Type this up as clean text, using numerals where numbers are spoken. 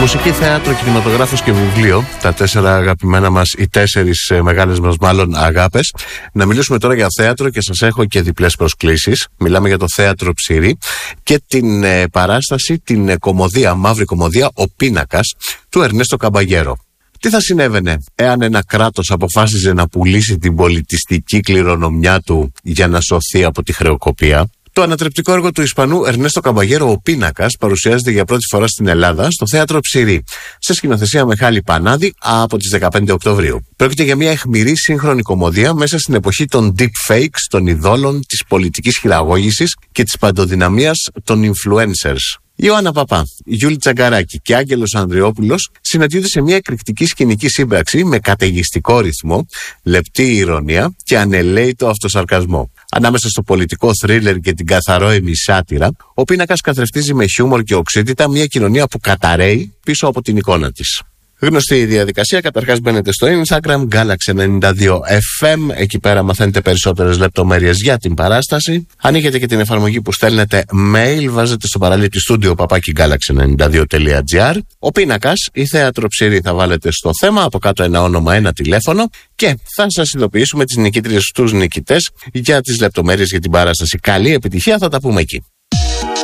Μουσική, θέατρο, κινηματογράφος και βιβλίο. Τα 4 αγαπημένα μας, οι 4 μεγάλες μας μάλλον αγάπες. Να μιλήσουμε τώρα για θέατρο και σας έχω και διπλές προσκλήσεις. Μιλάμε για το θέατρο Ψηρή και την παράσταση, την κομμωδία, μαύρη κομμωδία, Ο Πίνακας του Ερνέστο Καμπαγέρο. Τι θα συνέβαινε εάν ένα κράτος αποφάσιζε να πουλήσει την πολιτιστική κληρονομιά του για να σωθεί από τη χρεοκοπία? Το ανατρεπτικό έργο του Ισπανού Ερνέστο Καμπαγέρο, Ο Πίνακας, παρουσιάζεται για πρώτη φορά στην Ελλάδα στο θέατρο Ψηρή, σε σκηνοθεσία Μιχάλη Πανάδη από τις 15 Οκτωβρίου. Πρόκειται για μια αιχμηρή σύγχρονη κομμωδία μέσα στην εποχή των deepfakes, των ειδόλων, της πολιτικής χειραγώγησης και της παντοδυναμίας των influencers. Η Ιωάννα Παπά, Γιούλη Τσαγκαράκη και Άγγελος Ανδριόπουλος συναντιούνται σε μια εκρηκτική σκηνική σύμπραξη με καταιγιστικό ρυθμό, λεπτή ηρωνία και ανελαίητο αυτοσαρκασμό. Ανάμεσα στο πολιτικό θρίλερ και την καθαρόαιμη σάτυρα, ο Πίνακας καθρεφτίζει με χιούμορ και οξύτητα μια κοινωνία που καταραίει πίσω από την εικόνα της. Γνωστή η διαδικασία, καταρχάς μπαίνετε στο Instagram Galaxy92FM, εκεί πέρα μαθαίνετε περισσότερες λεπτομέρειες για την παράσταση. Ανοίγετε και την εφαρμογή που στέλνετε mail, βάζετε στο παραλήπτη στούντιο @galaxy92.gr. Ο Πίνακας, η θέατρο Ψηρή θα βάλετε στο θέμα, από κάτω ένα όνομα, ένα τηλέφωνο και θα σας ειδοποιήσουμε τις νικήτριες, τους νικητές για τις λεπτομέρειες για την παράσταση. Καλή επιτυχία, θα τα πούμε εκεί.